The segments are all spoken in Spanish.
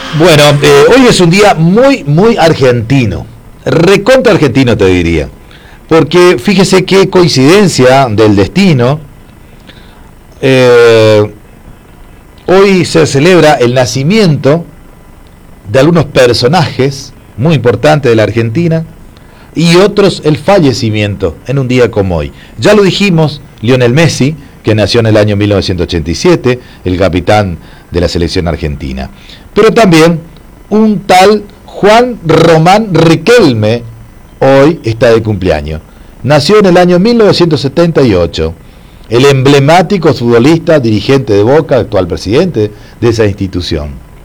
Bueno, hoy es un día muy, muy argentino. Recontra argentino te diría. Porque fíjese qué coincidencia del destino. Hoy se celebra el nacimiento de algunos personajes muy importantes de la Argentina y otros el fallecimiento en un día como hoy. Ya lo dijimos, Lionel Messi, que nació en el año 1987, el capitán de la selección argentina. Pero también un tal Juan Román Riquelme hoy está de cumpleaños. Nació en el año 1978. El emblemático futbolista, dirigente de Boca, actual presidente de esa institución.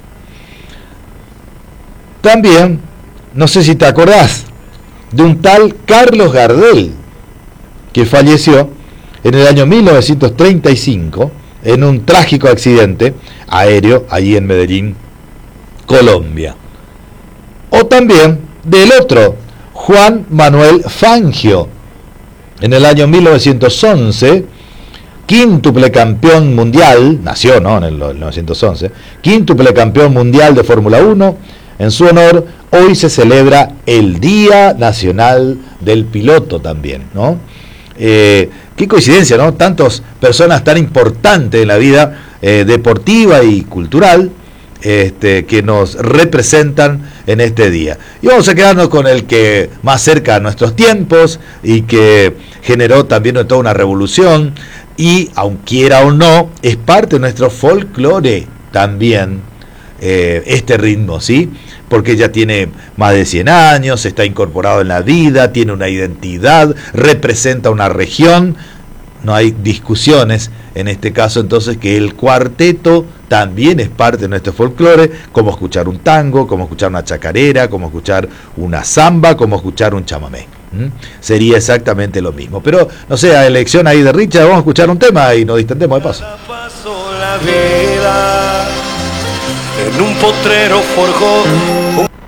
También, no sé si te acordás, de un tal Carlos Gardel, que falleció en el año 1935 en un trágico accidente aéreo allí en Medellín, Colombia. O también del otro, Juan Manuel Fangio, en el año 1911, quíntuple campeón mundial, nació ¿no? en el 1911, quíntuple campeón mundial de Fórmula 1. En su honor, hoy se celebra el Día Nacional del Piloto también, ¿no? Qué coincidencia, ¿no? Tantas personas tan importantes en la vida deportiva y cultural que nos representan en este día. Y vamos a quedarnos con el que más cerca a nuestros tiempos y que generó también toda una revolución y, aunque quiera o no, es parte de nuestro folclore también este ritmo, ¿sí? Porque ya tiene más de 100 años, está incorporado en la vida, tiene una identidad, representa una región. No hay discusiones en este caso, entonces, que el cuarteto también es parte de nuestro folclore, como escuchar un tango, como escuchar una chacarera, como escuchar una samba, como escuchar un chamamé. Sería exactamente lo mismo. Pero, no sé, a elección ahí de Richard, vamos a escuchar un tema y nos distendemos de paso. La vida en un potrero forjó